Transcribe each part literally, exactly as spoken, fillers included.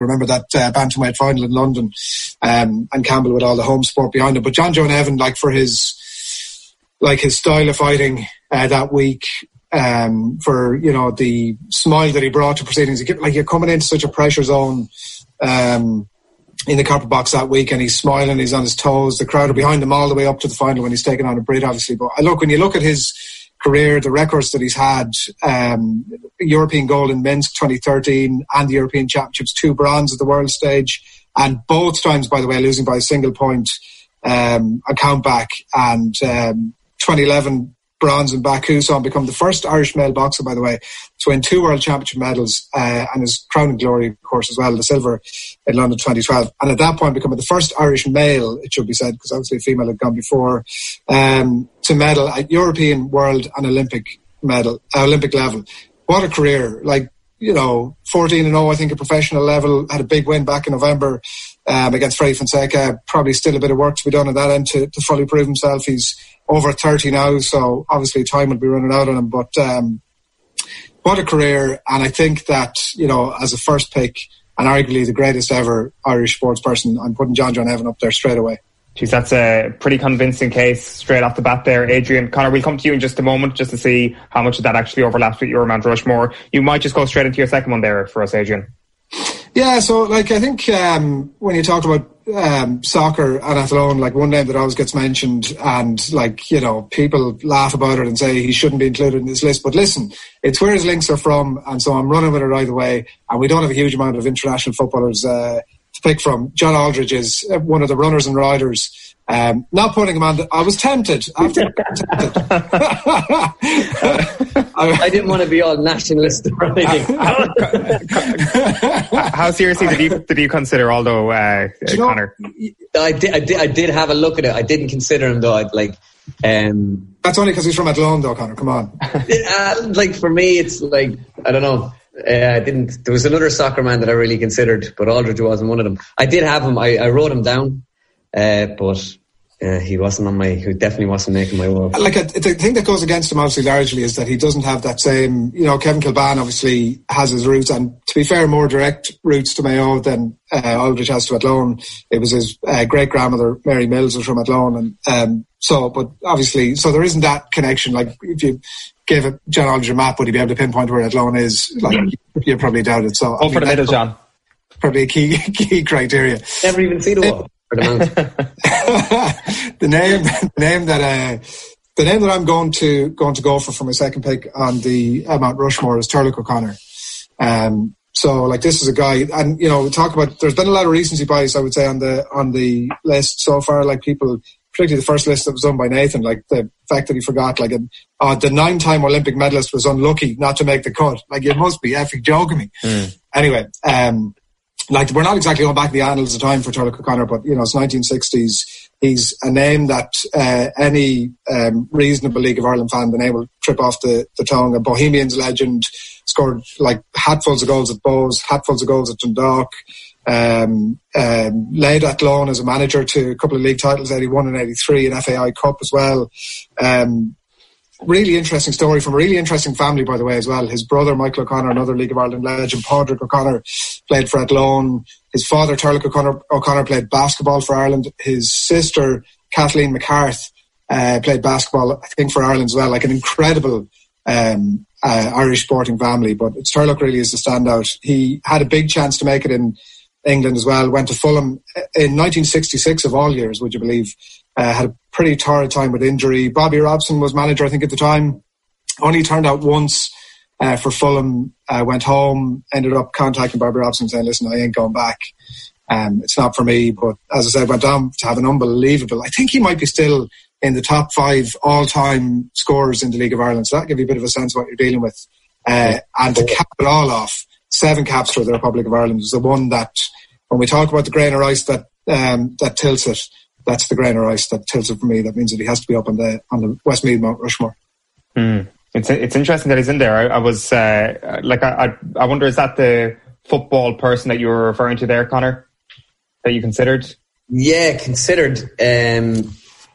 remember that uh, bantamweight final in London, um, and Campbell with all the home sport behind him. But John Joe Nevin, like for his, like his style of fighting uh, that week, um, for you know the smile that he brought to proceedings, he kept, like you're coming into such a pressure zone um, in the copper box that week, and he's smiling, he's on his toes. The crowd are behind him all the way up to the final when he's taken on a Brit, obviously. But I look when you look at his career, the records that he's had, um, European gold in Minsk twenty thirteen and the European Championships, two bronze at the world stage, and both times, by the way, losing by a single point, um, a countback, and um, twenty eleven bronze in Baku, so become the first Irish male boxer, by the way, to win two World Championship medals, uh, and his crowning glory, of course, as well, the silver in London twenty twelve. And at that point, becoming the first Irish male, it should be said, because obviously a female had gone before, um, to medal at European, World and Olympic medal, uh, Olympic level. What a career. Like, you know, fourteen and oh, I think, at professional level, had a big win back in November um, against Freddie Fonseca. Probably still a bit of work to be done on that end to, to fully prove himself. He's over thirty now, so obviously time will be running out on him. But um, what a career. And I think that, you know, as a first pick and arguably the greatest ever Irish sports person, I'm putting John Joe Nevin up there straight away. Jeez, that's a pretty convincing case straight off the bat there, Adrian. Conor, we'll come to you in just a moment just to see how much of that actually overlaps with your Mount Rushmore. You might just go straight into your second one there for us, Adrian. Yeah, so like I think um, when you talk about um, soccer and Athlone, like one name that always gets mentioned, and like, you know, people laugh about it and say he shouldn't be included in this list. But listen, it's where his links are from, and so I'm running with it right away. And we don't have a huge amount of international footballers uh, to pick from. John Aldridge is one of the runners and riders. Um, not putting him on the, I was tempted. After tempted. I didn't want to be all nationalist or anything. How seriously did you did you consider Aldo, uh, uh, Conor? I did, I did. I did have a look at it. I didn't consider him though. I'd like. Um, That's only because he's from Athlone, though, Conor. Come on. uh, like for me, it's like I don't know. Uh, I didn't. There was another soccer man that I really considered, but Aldridge wasn't one of them. I did have him. I, I wrote him down, uh, but. Uh, he wasn't on my, he definitely wasn't making my work. Like, a, the thing that goes against him, obviously, largely, is that he doesn't have that same, you know, Kevin Kilbane obviously has his roots, and to be fair, more direct roots to Mayo than uh, Aldridge has to Athlone. It was his uh, great-grandmother, Mary Mills, was from Athlone, and um, so, but obviously, so there isn't that connection. Like, if you gave it John Aldridge a map, would he be able to pinpoint where Athlone is? Like, you probably doubt it. So, oh, for the middle, John. Probably a key, key criteria. Never even seen the wall. the name, the name that uh, the name that I'm going to going to go for for my second pick on the uh, Mount Rushmore is Turlough O'Connor. Um, so like this is a guy, and you know, we talk about. There's been a lot of recency bias, I would say, on the on the list so far. Like people, particularly the first list that was done by Nathan, like the fact that he forgot, like uh, the nine-time Olympic medalist was unlucky not to make the cut. Like you must be effing joking me. Mm. Anyway. Um, Like, we're not exactly going back to the annals of time for Turlough O'Connor, but, you know, it's nineteen sixties. He's a name that uh, any um, reasonable League of Ireland fan, the name will trip off the, the tongue. A Bohemians legend, scored, like, hatfuls of goals at Bows, hatfuls of goals at Dundalk, um, um, led Athlone as a manager to a couple of league titles, eighty-one and eighty-three, and F A I Cup as well. Um, really interesting story from a really interesting family, by the way, as well. His brother, Michael O'Connor, another League of Ireland legend, Padraig O'Connor, played for Athlone. His father, Turlough O'Connor, O'Connor, played basketball for Ireland. His sister, Kathleen McCarth, uh, played basketball, I think, for Ireland as well. Like an incredible um, uh, Irish sporting family. But it's Turlough really is the standout. He had a big chance to make it in England as well. Went to Fulham in nineteen sixty-six, of all years, would you believe. Uh, had a pretty torrid time with injury. Bobby Robson was manager, I think, at the time. Only turned out once uh, for Fulham. Uh, went home, ended up contacting Bobby Robson saying, listen, I ain't going back. Um, it's not for me. But as I said, went on to have an unbelievable, I think he might be still in the top five all-time scorers in the League of Ireland. So that'll give you a bit of a sense of what you're dealing with. Uh, and to cap it all off, seven caps for the Republic of Ireland is the one that, when we talk about the grain of rice that um, that tilts it, that's the grain of rice that tilts it for me. That means that he has to be up on the on the Westmeath Mount Rushmore. Mm. It's it's interesting that he's in there. I, I was uh, like, I, I I wonder, is that the football person that you were referring to there, Conor, that you considered? Yeah, considered. Um,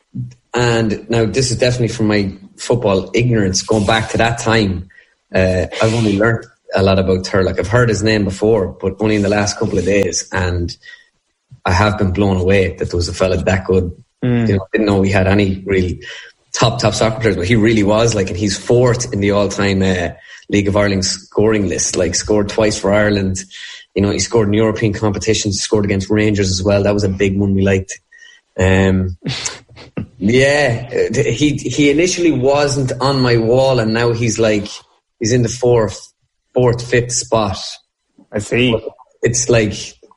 and now this is definitely from my football ignorance. Going back to that time, uh, I've only learnt a lot about Turlock. I've heard his name before, but only in the last couple of days, and I have been blown away that there was a fella that good. Mm. You know, didn't know we had any really top top soccer players, but he really was. Like, and he's fourth in the all-time uh, League of Ireland scoring list. Like, scored twice for Ireland. You know, he scored in European competitions. Scored against Rangers as well. That was a big one we liked. Um, yeah, he he initially wasn't on my wall, and now he's like he's in the fourth, fourth, fifth spot. I see. It's like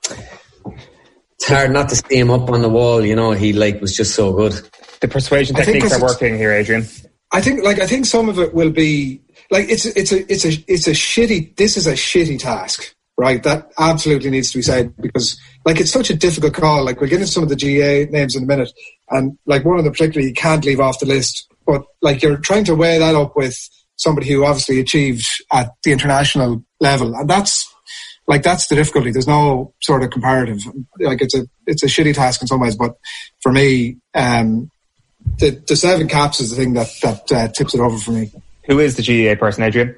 it's hard not to see him up on the wall. You know, he like was just so good. The persuasion techniques are working here, Adrian. I think, like, I think some of it will be like it's it's a it's a it's a shitty. This is a shitty task. Right, that absolutely needs to be said, because like it's such a difficult call. Like, we'll get into some of the G A names in a minute, and like one of them particularly you can't leave off the list. But like, you're trying to weigh that up with somebody who obviously achieved at the international level, and that's like that's the difficulty. There's no sort of comparative. Like, it's a it's a shitty task in some ways, but for me, um, the the seven caps is the thing that that uh, tips it over for me. Who is the G A person, Adrian?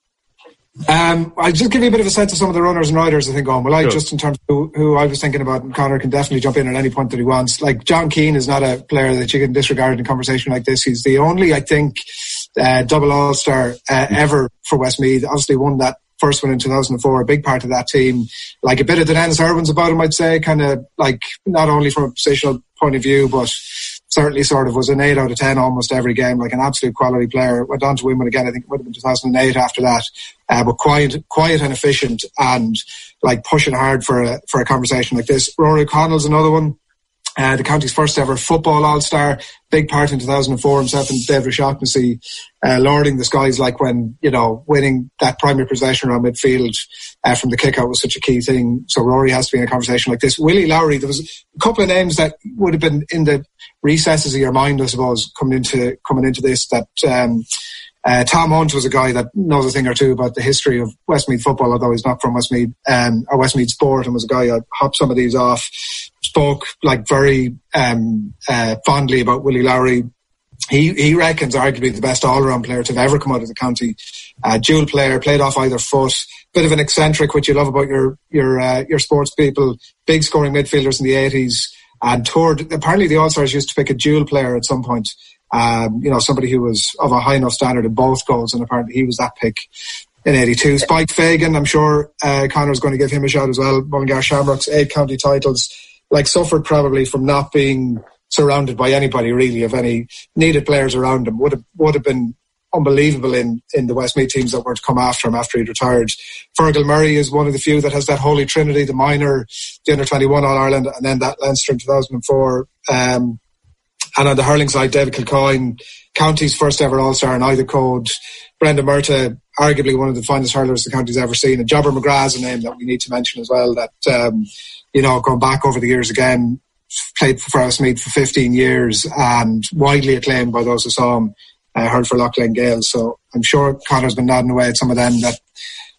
Um, I'll just give you a bit of a sense of some of the runners and riders I think on. Well, I sure. just in terms of who, who I was thinking about, and Conor can definitely jump in at any point that he wants. Like, John Keane is not a player that you can disregard in a conversation like this. He's the only, I think, uh, double All-Star uh, ever for Westmeath. Obviously won that first one in two thousand four, a big part of that team. Like, a bit of the Dennis Irwins about him, I'd say, kind of like not only from a positional point of view, but certainly sort of was an eight out of ten almost every game, like an absolute quality player. Went on to win one again, I think it would have been two thousand eight after that. Uh, but quiet, quiet and efficient, and like pushing hard for a, for a conversation like this. Rory O'Connell's another one. Uh, the county's first ever football all-star, big part in two thousand four, himself and David O'Shaughnessy uh, lording the skies, like when, you know, winning that primary possession around midfield uh, from the kick-out was such a key thing. So Rory has to be in a conversation like this. Willie Lowry, there was a couple of names that would have been in the recesses of your mind, I suppose, coming into coming into this, that um, uh, Tom Hunt was a guy that knows a thing or two about the history of Westmeath football, although he's not from Westmeath, um, or Westmeath sport, and was a guy I hopped some of these off. Spoke like very um, uh, fondly about Willie Lowry. He he reckons arguably the best all-around player to have ever come out of the county. Uh, dual player, played off either foot. Bit of an eccentric, which you love about your your uh, your sports people. Big scoring midfielders in the eighties, and toured. Apparently, the All-Stars used to pick a dual player at some point. Um, you know, somebody who was of a high enough standard in both goals, and apparently he was that pick in eighty-two. Spike Fagan, I'm sure uh, Conor's going to give him a shout as well. Mullingar Shamrocks, eight county titles. Like, suffered probably from not being surrounded by anybody really, of any needed players around him. Would have would have been unbelievable in, in the Westmeath teams that were to come after him after he'd retired. Fergal Murray is one of the few that has that holy trinity, the minor, the under twenty-one All-Ireland, and then that Leinster in two thousand four. Um, and on the hurling side, David Kilcoyne, county's first ever All-Star in either code. Brendan Murtagh, arguably one of the finest hurlers the county's ever seen. And Jobber McGrath is a name that we need to mention as well, that, um, you know, going back over the years again, played for Westmeath for fifteen years and widely acclaimed by those who saw him, uh, heard for Loughlin Gales. So I'm sure Conor's been nodding away at some of them that,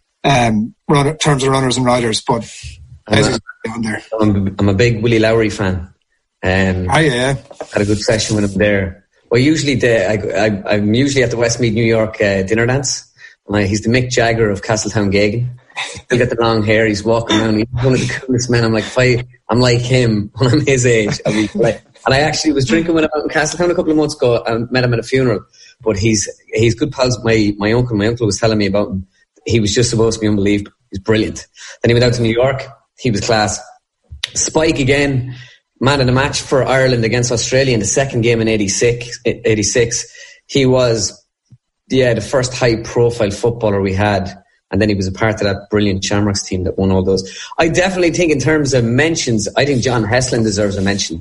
um, run, in terms of runners and riders, but I'm a, on there. I'm, I'm a big Willie Lowry fan. Um, oh, yeah. Had a good session with him there. Well, usually the, I, I, I'm usually at the Westmeath New York uh, dinner dance. And I, he's the Mick Jagger of Castletown Gagan. He's got the long hair. He's walking around. He's one of the coolest men. I'm like, if I, I'm like him when I'm his age. I'll be like, and I actually was drinking with him out in Castletown a couple of months ago and met him at a funeral. But he's he's good pals. My my uncle, my uncle was telling me about him. He was just supposed to be unbelievable. He's brilliant. Then he went out to New York. He was class. Spike again. Man of the match for Ireland against Australia in the second game in eighty-six. eighty-six. He was, yeah, the first high-profile footballer we had, and then he was a part of that brilliant Shamrocks team that won all those. I definitely think in terms of mentions, I think John Heslin deserves a mention.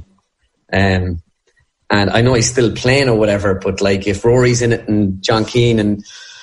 Um, and I know he's still playing or whatever, but like if Rory's in it and John Keane, and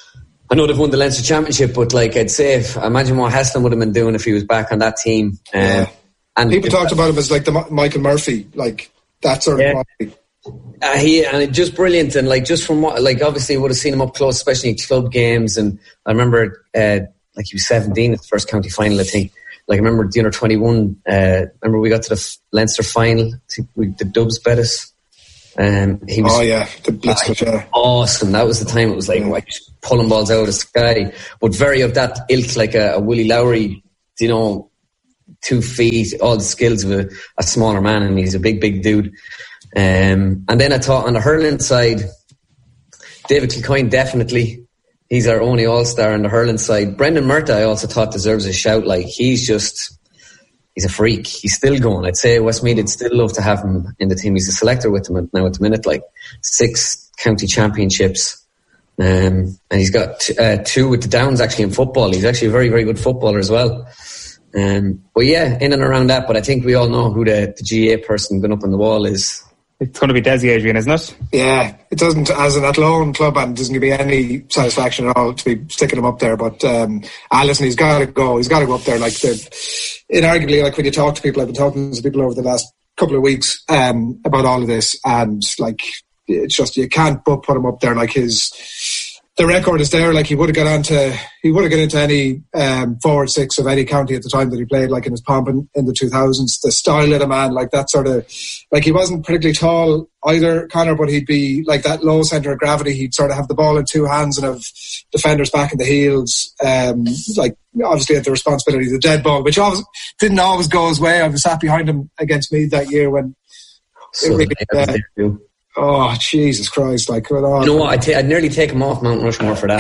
I know they've won the Leinster Championship, but like I'd say, if, imagine what Heslin would have been doing if he was back on that team. Um, yeah. And people talked about him as like the Michael Murphy, like that sort of yeah. quality. Uh, he and it just brilliant, and like just from what, like obviously would have seen him up close, especially in club games. And I remember, uh, like he was seventeen at the first county final, I think. Like I remember the under twenty-one. Uh, remember we got to the Leinster final. I think we, the Dubs bet us. Um, he was, oh yeah, the blitz, uh, yeah. awesome. That was the time it was like, yeah. like pulling balls out of the sky, but very of that ilk, like a, a Willie Lowry, you know, two feet, all the skills of a, a smaller man, and he's a big, big dude. Um, and then I thought on the hurling side, David Kilcoyne, definitely. He's our only all-star on the hurling side. Brendan Murtagh, I also thought deserves a shout. Like, he's just, he's a freak. He's still going. I'd say Westmeath would still love to have him in the team. He's a selector with them now at the minute, like six county championships. Um, and he's got t- uh, two with the Downs actually in football. He's actually a very, very good footballer as well. Um, but yeah, in and around that. But I think we all know who the, the G A A person going up on the wall is. It's going to be Desi, Adrian, isn't it? Yeah, it doesn't, as an Athlone club, and it doesn't give me any satisfaction at all to be sticking him up there. But um, ah, listen, he's got to go. He's got to go up there. Like, the, inarguably, like when you talk to people, I've been talking to people over the last couple of weeks um, about all of this, and like, it's just, you can't but put him up there. Like, his, the record is there. Like, he would have got onto, he would have got into any um, forward six of any county at the time that he played, like in his pomp in, in the two thousands. The style of the man, like that sort of, like, he wasn't particularly tall either, Conor, but he'd be like that low centre of gravity. He'd sort of have the ball in two hands and have defenders back in the heels. Um, like, obviously had the responsibility of the dead ball, which always, didn't always go his way. I was sat behind him against Meath that year when so it really, uh, oh, Jesus Christ. Like, oh, you know what? I'd, ta- I'd nearly take him off Mount Rushmore for that.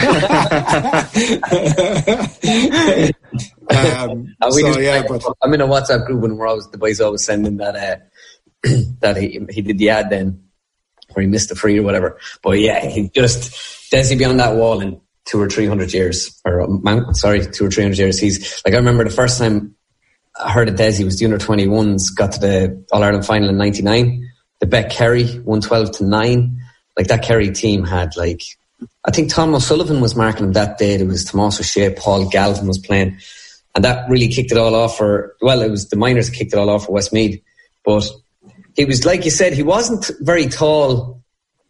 um, uh, so, just, yeah, but I'm in a WhatsApp group and we're always, the boys always sending that uh, that he he did the ad then, or he missed the free or whatever. But yeah, he just, Desi beyond that wall in two or three hundred years, or Mount, sorry, two or three hundred years. He's like, I remember the first time I heard of Desi was the under twenty-ones, got to the All-Ireland final in ninety-nine. The Beck Kerry won twelve to nine. Like, that Kerry team had, like, I think Tom O'Sullivan was marking him that day. There was Tomas O'Shea, Paul Galvin was playing. And that really kicked it all off for, well, it was the minors that kicked it all off for Westmeath. But he was, like you said, he wasn't very tall.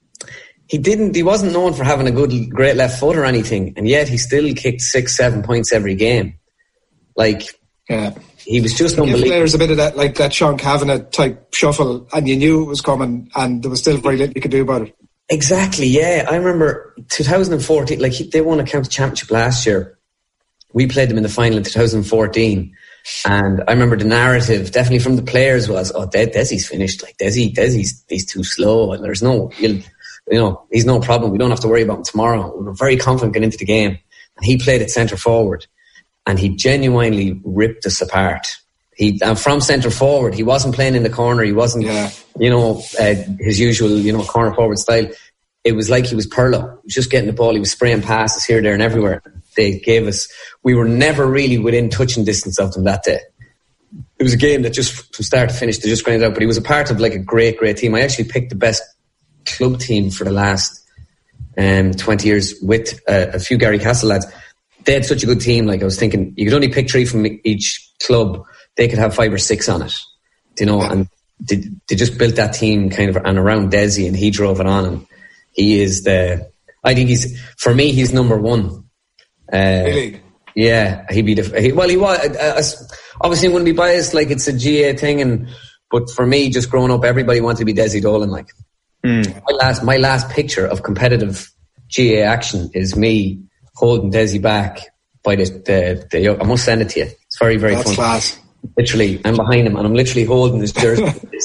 He didn't, he wasn't known for having a good, great left foot or anything. And yet he still kicked six, seven points every game. Like, yeah. He was just Give unbelievable. Players a bit of that, like that Sean Kavanagh type shuffle, and you knew it was coming, and there was still very little you could do about it. Exactly, yeah. I remember twenty fourteen, like, they won a county championship last year. We played them in the final in twenty fourteen, and I remember the narrative, definitely from the players, was, "Oh, De- Desi's finished. Like, Desi, Desi's he's too slow, and there's no, you'll, you know, he's no problem. We don't have to worry about him tomorrow." We were very confident getting into the game, and he played at centre forward. And he genuinely ripped us apart. He and from centre forward, he wasn't playing in the corner. He wasn't, yeah. you know, uh, his usual, you know, corner forward style. It was like he was Perlo. He was just getting the ball. He was spraying passes here, there, and everywhere. They gave us. We were never really within touching distance of them that day. It was a game that just from start to finish, they just grinded out. But he was a part of like a great, great team. I actually picked the best club team for the last um, twenty years with uh, a few Gary Castle lads. They had such a good team. Like, I was thinking, you could only pick three from each club. They could have five or six on it, you know. Yeah. And they, they just built that team kind of and around Desi, and he drove it on. And he is the, I think he's, for me, he's number one. Uh, really? Yeah, he'd be the. He, well, he was uh, obviously wouldn't be biased. Like, it's a G A A thing, and but for me, just growing up, everybody wanted to be Desi Dolan. Like, mm. my last, my last picture of competitive G A A action is me holding Desi back by the, the, the, I must send it to you. It's very, very That's fun. Class. Literally, I'm behind him and I'm literally holding his jersey.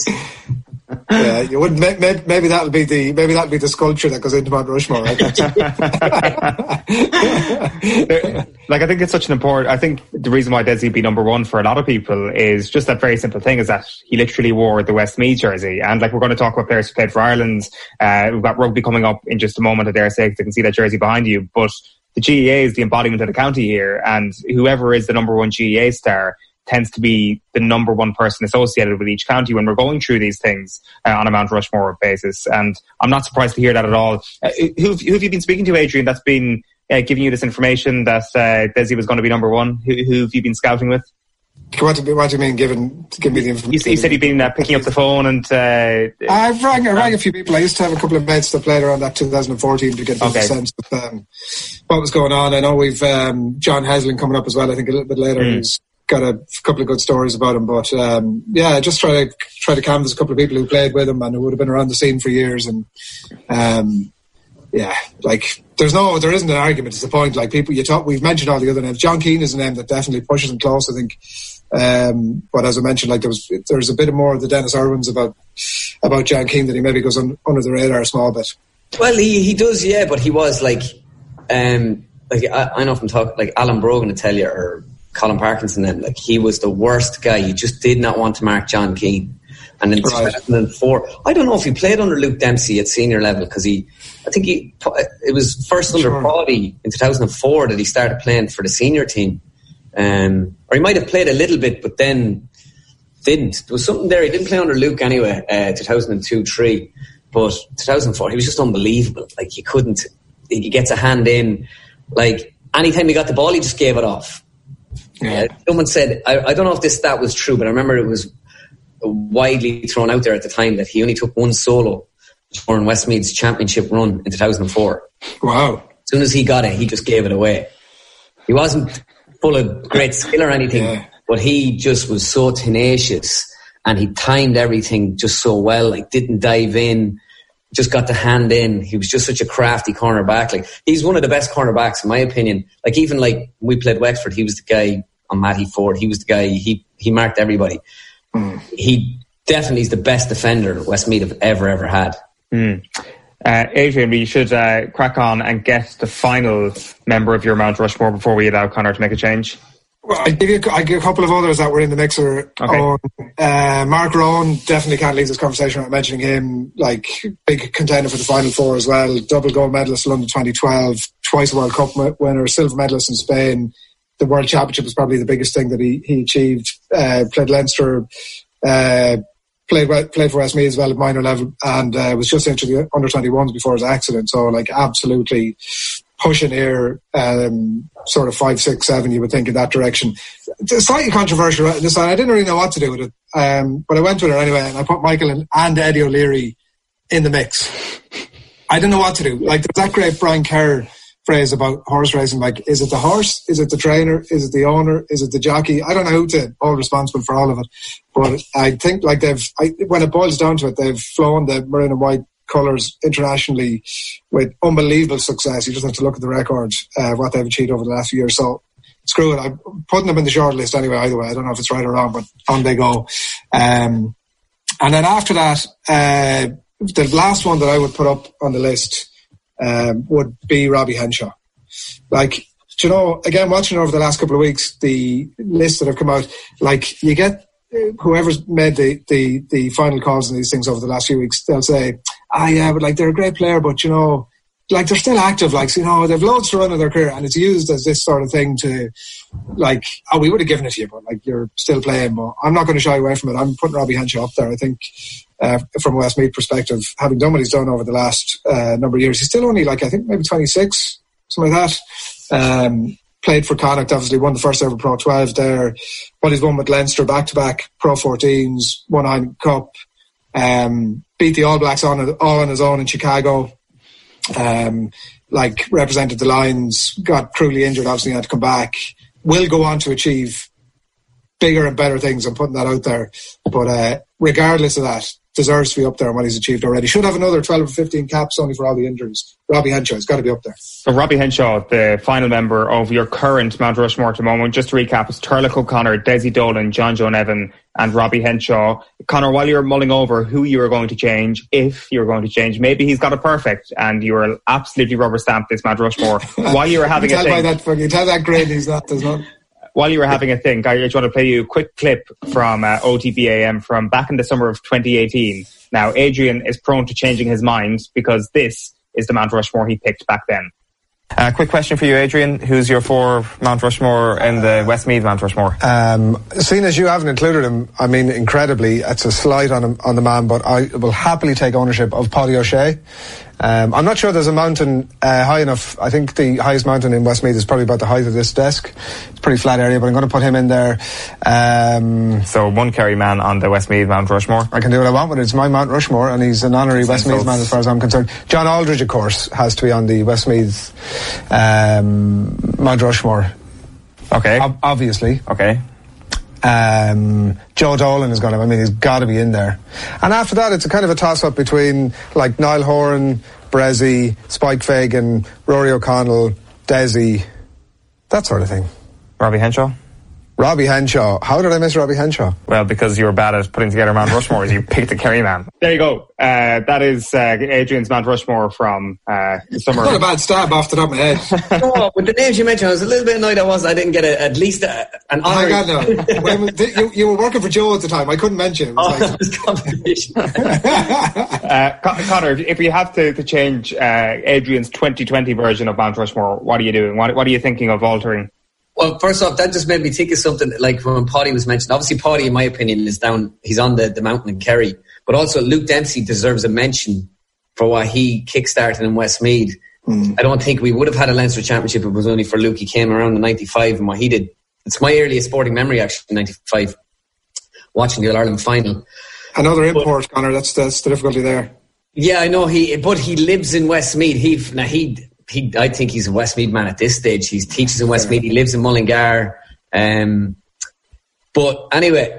Yeah, you wouldn't. Maybe, maybe that'll be the maybe that'll be the sculpture that goes into Mount Rushmore. Right? Like, I think it's such an important. I think the reason why Desi be number one for a lot of people is just that very simple thing: is that he literally wore the Westmeath jersey. And like, we're going to talk about players who played for Ireland. Uh, we've got rugby coming up in just a moment. I dare say, you can see that jersey behind you, but the G A A is the embodiment of the county here, and whoever is the number one G A A star tends to be the number one person associated with each county when we're going through these things uh, on a Mount Rushmore basis. And I'm not surprised to hear that at all. Uh, who, who have you been speaking to, Adrian, that's been uh, giving you this information that uh, Desi was going to be number one? Who, who have you been scouting with? What do, what do you mean, giving, give me the information? You, you said you've been uh, picking up the phone and... Uh, I've rang, I rang a few people. I used to have a couple of mates that played around that two thousand fourteen to get a okay. sense of um, what was going on. I know we've um, John Heslin coming up as well, I think a little bit later. Mm. He's got a couple of good stories about him. But um, yeah, just try to try to canvass a couple of people who played with him and who would have been around the scene for years. And um, yeah, like there's no, there isn't an argument. It's the point. Like people, you talk, we've mentioned all the other names. John Keane is a name that definitely pushes him close, I think. Um, but as I mentioned, like there was, there's a bit more of the Dennis Irwins about about John Keane that he maybe goes un, under the radar a small bit. Well, he he does, yeah. But he was like, um, like I, I often talk like Alan Brogan to tell you, or Colin Parkinson. Then like he was the worst guy. You just did not want to mark John Keane. And in right. two thousand four, I don't know if he played under Luke Dempsey at senior level because he, I think he, it was first under sure. Pawdy in two thousand four that he started playing for the senior team. Um, or he might have played a little bit, but then didn't. There was something there. He didn't play under Luke anyway, uh, two thousand two three. But two thousand four, he was just unbelievable. Like, he couldn't, he gets a hand in. Like, anytime he got the ball, he just gave it off. Yeah. Uh, someone said, I, I don't know if this stat was true, but I remember it was widely thrown out there at the time that he only took one solo during Westmeath's championship run in two thousand four. Wow. As soon as he got it, he just gave it away. He wasn't full of great skill or anything, yeah. but he just was so tenacious and he timed everything just so well, like didn't dive in, just got the hand in. He was just such a crafty cornerback. Like, he's one of the best cornerbacks in my opinion. Like, even like we played Wexford, he was the guy on Matty Ford. He was the guy, he, he marked everybody. Mm. He definitely is the best defender Westmeath have ever, ever had. Mm. Uh, Adrian, we should uh, crack on and get the final member of your Mount Rushmore before we allow Conor to make a change. Well, I'll give you a, I'll give a couple of others that were in the mixer. Okay. On, uh, Mark Rowan, definitely can't leave this conversation without mentioning him. Like, big contender for the Final Four as well. Double gold medalist in London twenty twelve, twice World Cup winner, silver medalist in Spain. The World Championship was probably the biggest thing that he, he achieved. Uh, played Leinster, uh, played played for Westmeath as well at minor level, and uh, was just into the under twenty-ones before his accident. So, like, absolutely pushing here, um, sort of five, six, seven, you would think, in that direction. It's slightly controversial. This, I didn't really know what to do with it, um, but I went with it anyway, and I put Michael and, and Eddie O'Leary in the mix. I didn't know what to do. Like, there's that great Brian Kerr phrase about horse racing, like, is it the horse, is it the trainer, is it the owner, is it the jockey? I don't know who to all responsible for all of it, but I think, like, they've I, when it boils down to it, they've flown the maroon and white colours internationally with unbelievable success. You just have to look at the records, uh, what they've achieved over the last few years. So screw it, I'm putting them in the short list anyway, either way. I don't know if it's right or wrong, but on they go. Um, and then after that, uh, the last one that I would put up on the list Um, would be Robbie Henshaw. Like, you know, again, watching over the last couple of weeks, the lists that have come out, like, you get whoever's made the, the, the final calls on these things over the last few weeks, they'll say, ah, yeah, but like, they're a great player, but, you know, like, they're still active, like, so, you know, they've loads to run in their career, and it's used as this sort of thing to, like, oh, we would have given it to you, but, like, you're still playing. But I'm not going to shy away from it. I'm putting Robbie Henshaw up there. I think, uh, from a Westmeath perspective, having done what he's done over the last uh, number of years, he's still only, like, I think maybe twenty-six, something like that. Um, played for Connacht, obviously, won the first ever Pro twelve there. What he's won with Leinster, back-to-back Pro fourteens, won Ireland Cup, um, beat the All Blacks on all on his own in Chicago. Um, like, represented the Lions, got cruelly injured, obviously had to come back. Will go on to achieve bigger and better things. I'm putting that out there. But uh, regardless of that, deserves to be up there on what he's achieved already. Should have another twelve or fifteen caps only for all the injuries. Robbie Henshaw has got to be up there. So Robbie Henshaw, the final member of your current Mount Rushmore at the moment. Just to recap, it's Turlough O'Connor, Desi Dolan, John Joe Nevin and Robbie Henshaw. Conor, while you were mulling over who you were going to change, if you were going to change, maybe he's got it perfect and you were absolutely rubber stamped this Mount Rushmore. While you were having you a think... That, you tell that grade he's not, there's not... While you were having a think, I just want to play you a quick clip from uh, O T B A M from back in the summer of twenty eighteen. Now, Adrian is prone to changing his mind because this is the Mount Rushmore he picked back then. Uh, quick question for you, Adrian. Who's your four Mount Rushmore in the Westmeath Mount Rushmore? Um, seeing as you haven't included him, I mean, incredibly, it's a slight on him, on the man, but I will happily take ownership of Paddy O'Shea. Um, I'm not sure there's a mountain uh, high enough. I think the highest mountain in Westmeath is probably about the height of this desk. It's a pretty flat area, but I'm going to put him in there. Um, so one Kerry man on the Westmeath Mount Rushmore. I can do what I want with it. It's my Mount Rushmore, and he's an honorary Westmeath man as far as I'm concerned. John Aldridge, of course, has to be on the Westmeath um, Mount Rushmore. Okay. Ob- obviously. Okay. Um, Joe Dolan is going to, I mean, he's got to be in there. And after that, it's a kind of a toss-up between, like, Niall Horan, Brezzy, Spike Fagan, Rory O'Connell, Desi, that sort of thing. Robbie Henshaw? Robbie Henshaw. How did I miss Robbie Henshaw? Well, because you were bad at putting together Mount Rushmore, you picked the Kerry man. There you go. Uh, that is uh, Adrian's Mount Rushmore from uh, the summer. Not a bad stab off the top of my head. No, with the names you mentioned, I was a little bit annoyed I was I didn't get a, at least a, an honour. Oh my God, no. When, you, you were working for Joe at the time. I couldn't mention it. It was oh, like... that was competition. uh, Conor, if you have to, to change uh, Adrian's twenty twenty version of Mount Rushmore, what are you doing? What, what are you thinking of altering? Well, first off, that just made me think of something like when Paddy was mentioned. Obviously, Paddy, in my opinion, is down. He's on the, the mountain in Kerry. But also, Luke Dempsey deserves a mention for what he kickstarted in Westmeath. Mm. I don't think we would have had a Leinster Championship if it was only for Luke. He came around in ninety-five and what he did. It's my earliest sporting memory, actually, ninety-five, watching the All-Ireland final. Another import, but, Conor. That's, that's the difficulty there. Yeah, I know. He, But he lives in Westmeath. He, now, he... He, I think he's a Westmeath man at this stage. He teaches in Westmeath. He lives in Mullingar. Um, but anyway,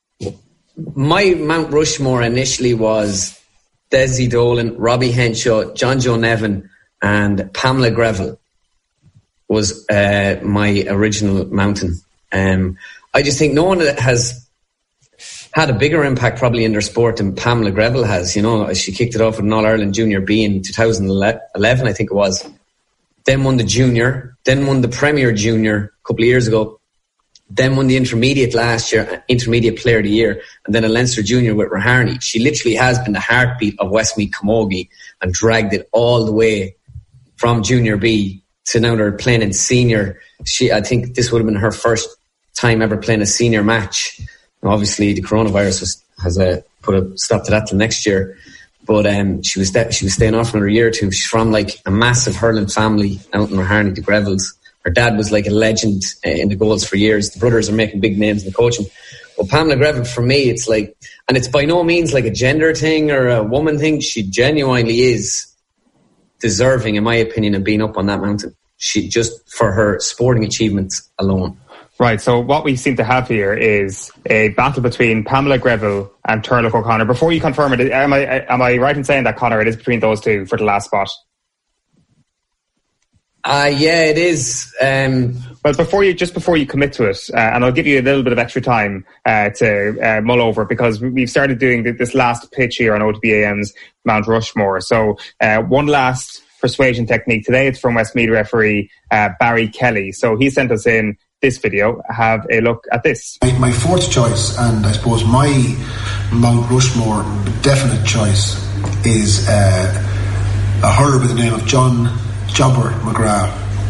my Mount Rushmore initially was Desi Dolan, Robbie Henshaw, John Joe Nevin, and Pamela Greville was uh, my original mountain. Um, I just think no one has had a bigger impact probably in their sport than Pamela Greville has. You know, she kicked it off with an All-Ireland Junior B in two thousand eleven, I think it was. Then won the Junior, then won the Premier Junior a couple of years ago, then won the Intermediate last year, Intermediate Player of the Year, and then a Leinster Junior with Raharney. She literally has been the heartbeat of Westmeath Camogie and dragged it all the way from Junior B to now they're playing in Senior. She, I think this would have been her first time ever playing a Senior match. Obviously, the coronavirus has, has uh, put a stop to that till next year. But um, she was de- she was staying off for another year or two. She's from like a massive hurling family out in Raharney, the Grevilles. Her dad was like a legend uh, in the goals for years. The brothers are making big names in the coaching. But Pamela Greville, for me, it's like, and it's by no means like a gender thing or a woman thing. She genuinely is deserving, in my opinion, of being up on that mountain. She just for her sporting achievements alone. Right, so what we seem to have here is a battle between Pamela Greville and Turlough O'Connor. Before you confirm it, am I am I right in saying that, Conor, it is between those two for the last spot? Uh, yeah, it is. Um, well, before you, just before you commit to it, uh, and I'll give you a little bit of extra time uh, to uh, mull over, because we've started doing this last pitch here on O T B A M's Mount Rushmore. So uh, one last persuasion technique. Today it's from Westmeath referee uh, Barry Kelly. So he sent us in this video. Have a look at this. My, my fourth choice, and I suppose my Mount Rushmore definite choice, is uh, a hurler by the name of John Jobber McGrath,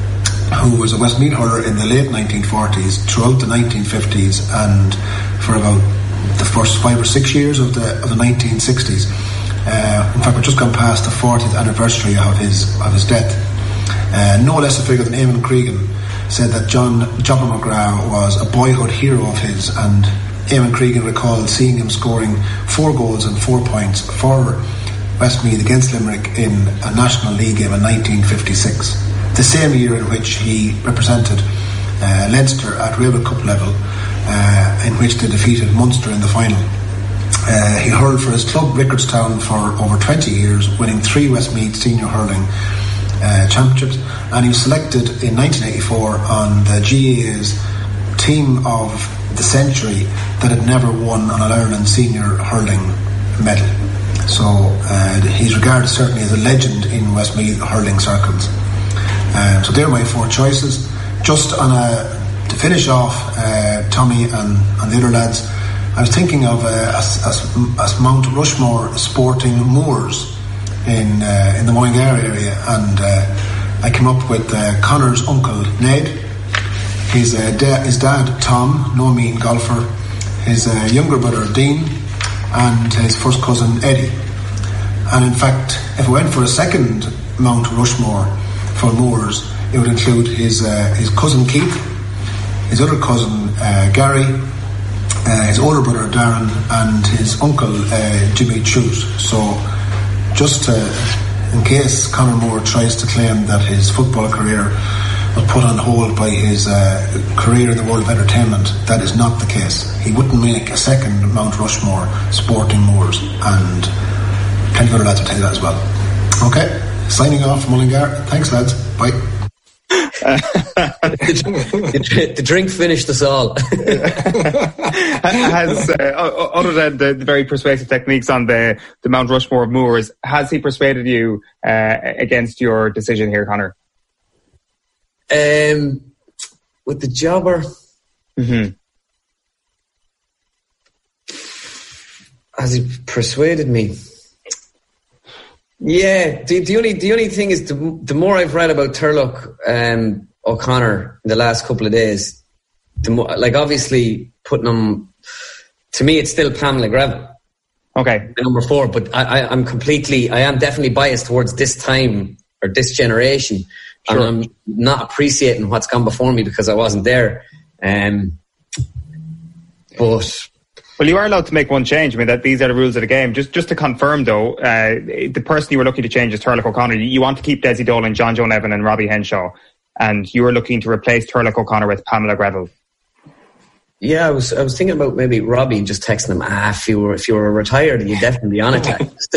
who was a Westmeath hurler in the late nineteen forties, throughout the nineteen fifties, and for about the first five or six years of the of the nineteen sixties. Uh, in fact, we've just gone past the fortieth anniversary of his of his death. Uh, no less a figure than Eamon Cregan said that John Jobber McGrath was a boyhood hero of his, and Eamon Cregan recalled seeing him scoring four goals and four points for Westmeath against Limerick in a National League game in nineteen fifty-six, the same year in which he represented uh, Leinster at Railway Cup level, uh, in which they defeated Munster in the final. Uh, he hurled for his club Rickardstown for over twenty years, winning three Westmeath senior hurling uh, championships, and he was selected in nineteen eighty-four on the G A A's team of the century that had never won an All-Ireland senior hurling medal. So uh, he's regarded certainly as a legend in Westmeath hurling circles. Um, so they're my four choices. Just on a, to finish off, uh, Tommy and, and the other lads, I was thinking of uh, as, as, as Mount Rushmore sporting moors in uh, in the Mullingar area, and uh, I came up with uh, Conor's uncle Ned, his uh, da- his dad Tom, no mean golfer, his uh, younger brother Dean, and his first cousin Eddie. And in fact, if we went for a second Mount Rushmore for moors, it would include his uh, his cousin Keith, his other cousin uh, Gary, uh, his older brother Darren, and his uncle uh, Jimmy Chute. So just uh, in case Conor Moore tries to claim that his football career was put on hold by his uh, career in the world of entertainment. That is not the case. He wouldn't make a second Mount Rushmore sporting moors, and plenty of other lads will tell you that as well. Okay, signing off from Mullingar. Thanks, lads. Bye. the, the drink finished us all. Has, uh, other than the, the very persuasive techniques on the, the Mount Rushmore of moors, has he persuaded you uh, against your decision here, Conor? Um, with the jobber, mm-hmm. has he persuaded me? Yeah, the, the only the only thing is the, the more I've read about Turlough um, O'Connor in the last couple of days, the more, like obviously putting him, to me it's still Pamela Greville. Okay, number four, but I, I, I'm completely, I am definitely biased towards this time or this generation, sure. And I'm not appreciating what's gone before me because I wasn't there. Um, but. Well, you are allowed to make one change. I mean, that these are the rules of the game. Just just to confirm, though, uh, the person you were looking to change is Turlough O'Connor. You want to keep Desi Dolan, John Joe Nevin and Robbie Henshaw, and you were looking to replace Turlough O'Connor with Pamela Greville. Yeah, I was I was thinking about maybe Robbie and just texting him, ah, if you were, if you were retired, you'd definitely be on it.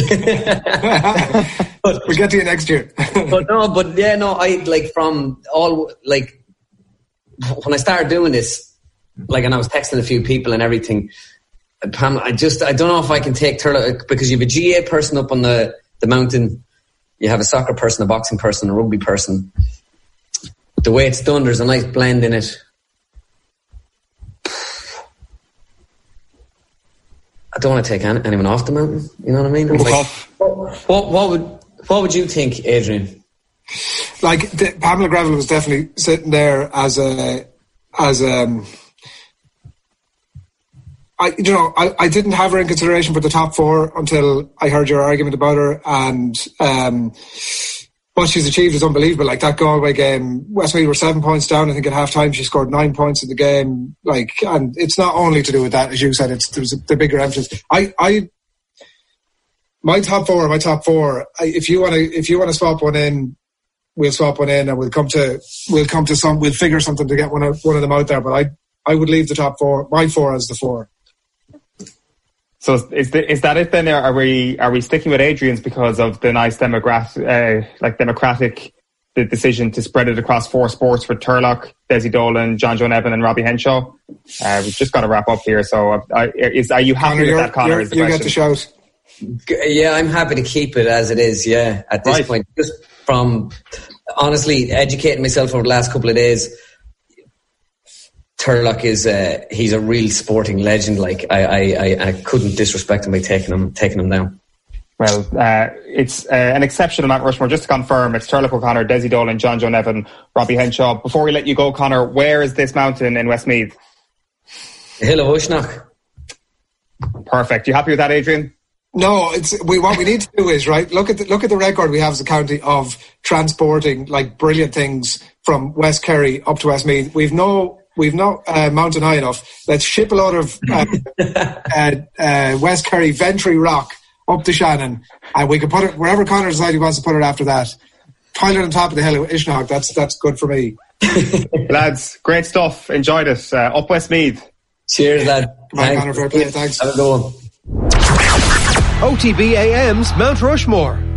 But we'll get to you next year. But no, but yeah, no, I, like, from all, like, when I started doing this, like, and I was texting a few people and everything, Pam, I just, I don't know if I can take Turlough, because you have a G A person up on the, the mountain, you have a soccer person, a boxing person, a rugby person. The way it's done, there's a nice blend in it. I don't want to take anyone off the mountain, you know what I mean? Like, what, what would, what would you think, Adrian? Like, the, Pamela Greville was definitely sitting there as a, as a, I, you know, I, I didn't have her in consideration for the top four until I heard your argument about her, and um, what she's achieved is unbelievable. Like that Galway game, Westmeath were seven points down. I think at half time she scored nine points in the game. Like, and it's not only to do with that, as you said. It's there's a, the bigger emphasis. I, I, my top four, my top four. I, if you want to, if you want to swap one in, we'll swap one in, and we'll come to, we'll come to some, we'll figure something to get one of one of them out there. But I, I would leave the top four, my four as the four. So is the, is that it then? Are we are we sticking with Adrian's because of the nice democratic, uh, like democratic the decision to spread it across four sports for Turlough, Desi Dolan, John Joe Nevin, and Robbie Henshaw? Uh, we've just got to wrap up here. So, uh, is are you happy Conor, with that, Conor? Is the you question. get the shout. Yeah, I'm happy to keep it as it is. Yeah, at this right. point, just from honestly educating myself over the last couple of days. Turlough is uh, he's a real sporting legend. Like I, I, I couldn't disrespect him by taking him taking him down. Well, uh, it's uh, an exception on Mount Rushmore. Just to confirm, it's Turlough O'Connor, Desi Dolan, John Joe Nevin, Robbie Henshaw. Before we let you go, Conor, where is this mountain in Westmeath? The Hill of Uisneach. Perfect. You happy with that, Adrian? No, it's we. What we need to do is right. Look at the, look at the record we have as a county of transporting like brilliant things from West Kerry up to Westmeath. We've no. We've not uh, mountain high enough. Let's ship a load of uh, uh, uh, West Kerry Ventry rock up to Shannon, and we can put it wherever Conor decides he wants to put it after that. Pile it on top of the hill of Uisneach. That's that's good for me. Lads, great stuff. Enjoyed it. Uh, up Westmeath. Cheers, lad. Bye, Conor. Fair play. Thanks. Have a good one. O T B A M's Mount Rushmore.